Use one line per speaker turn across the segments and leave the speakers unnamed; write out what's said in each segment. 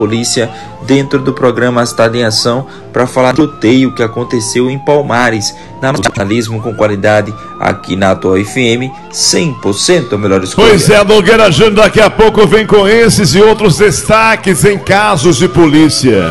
polícia dentro do programa Cidade em Ação para falar do tiroteio que aconteceu em Palmares, na jornalismo com qualidade aqui na Atual FM, 100% melhor escolha.
Pois é, Nogueira Júnior, daqui a pouco vem com esses e outros destaques em casos de polícia.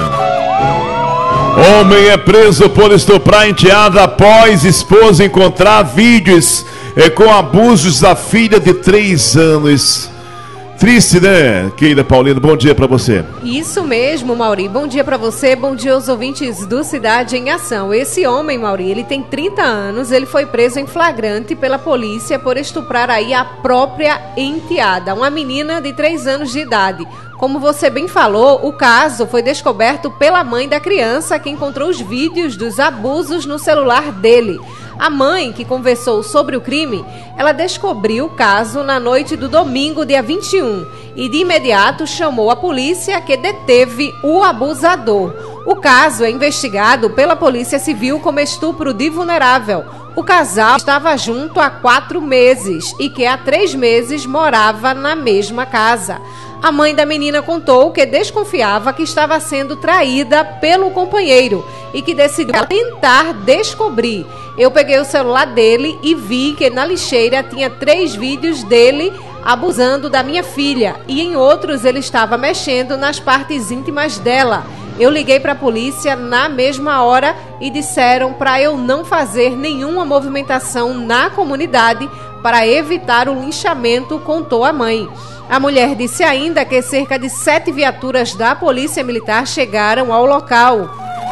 Homem é preso por estuprar enteada após esposa encontrar vídeos com abusos da filha de 3 anos. Triste, né, Keila Paulino? Bom dia pra você.
Isso mesmo, Mauri. Bom dia pra você, bom dia aos ouvintes do Cidade em Ação. Esse homem, Mauri, ele tem 30 anos, ele foi preso em flagrante pela polícia por estuprar aí a própria enteada, uma menina de 3 anos de idade. Como você bem falou, o caso foi descoberto pela mãe da criança, que encontrou os vídeos dos abusos no celular dele. A mãe, que conversou sobre o crime, ela descobriu o caso na noite do domingo, dia 21, e de imediato chamou a polícia, que deteve o abusador. O caso é investigado pela Polícia Civil como estupro de vulnerável. O casal estava junto há 4 meses e que há 3 meses morava na mesma casa. A mãe da menina contou que desconfiava que estava sendo traída pelo companheiro e que decidiu tentar descobrir. Eu peguei o celular dele e vi que na lixeira tinha 3 vídeos dele abusando da minha filha e em outros ele estava mexendo nas partes íntimas dela. Eu liguei para a polícia na mesma hora e disseram para eu não fazer nenhuma movimentação na comunidade para evitar o linchamento, contou a mãe. A mulher disse ainda que cerca de 7 viaturas da Polícia Militar chegaram ao local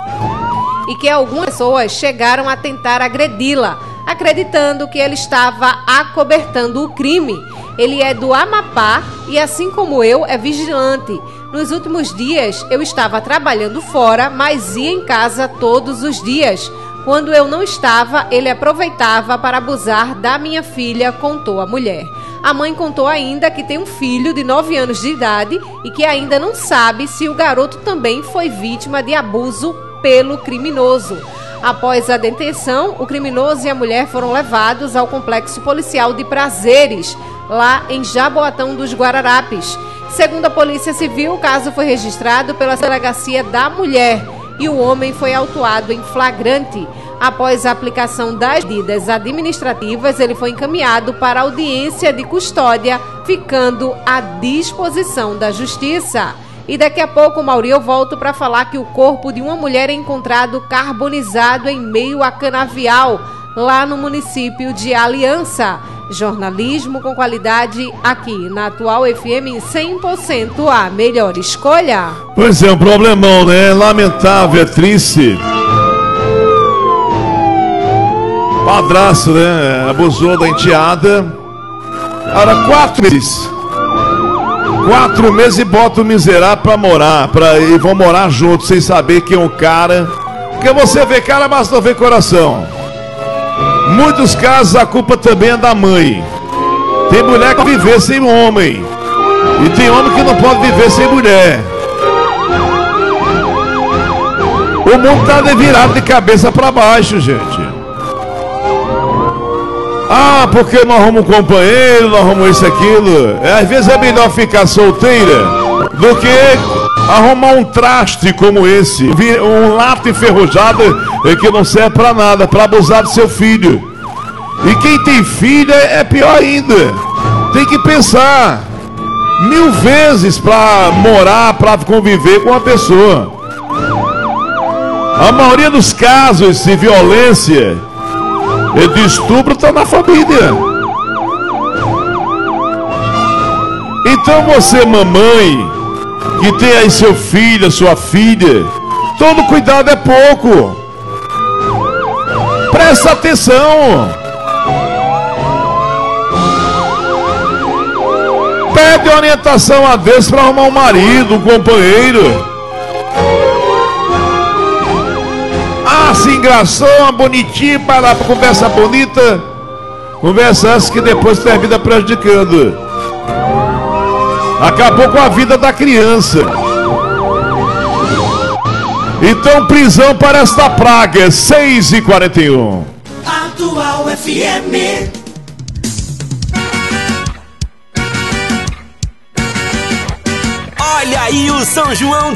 e que algumas pessoas chegaram a tentar agredi-la, acreditando que ele estava acobertando o crime. Ele é do Amapá e, assim como eu, é vigilante. Nos últimos dias, eu estava trabalhando fora, mas ia em casa todos os dias. Quando eu não estava, ele aproveitava para abusar da minha filha, contou a mulher. A mãe contou ainda que tem um filho de 9 anos de idade e que ainda não sabe se o garoto também foi vítima de abuso pelo criminoso. Após a detenção, o criminoso e a mulher foram levados ao complexo policial de Prazeres, lá em Jaboatão dos Guararapes. Segundo a Polícia Civil, o caso foi registrado pela Delegacia da Mulher e o homem foi autuado em flagrante. Após a aplicação das medidas administrativas, ele foi encaminhado para audiência de custódia, ficando à disposição da Justiça. E daqui a pouco, Mauri, eu volto para falar que o corpo de uma mulher é encontrado carbonizado em meio a canavial, lá no município de Aliança. Jornalismo com qualidade aqui na Atual FM 100% a melhor escolha.
Pois é, um problemão, né? Lamentável, é triste. Padrasto, né? Abusou da enteada. Era 4 meses. 4 meses e bota o miserável pra morar. E vão morar juntos sem saber quem é o cara. Porque você vê cara, mas não vê coração. Muitos casos a culpa também é da mãe. Tem mulher que viver sem homem. E tem homem que não pode viver sem mulher. O mundo tá virado de cabeça pra baixo, gente. Ah, porque não arruma um companheiro, não arruma isso, aquilo. Às vezes é melhor ficar solteira do que arrumar um traste como esse, um lato enferrujado que não serve pra nada, pra abusar do seu filho. E quem tem filho é pior ainda. Tem que pensar 1000 vezes pra morar, pra conviver com uma pessoa. A maioria dos casos de violência e de estupro está na família. Então você, mamãe, que tem aí seu filho, sua filha, todo cuidado é pouco. Presta atenção. Pede orientação a Deus para arrumar um marido, um companheiro. Ah, se engraçou, uma bonitinha, para lá, conversa bonita. Conversa essa que depois termina prejudicando. Acabou com a vida da criança. Então, prisão para esta praga, 6h41.
Atual FM. Olha
aí o São João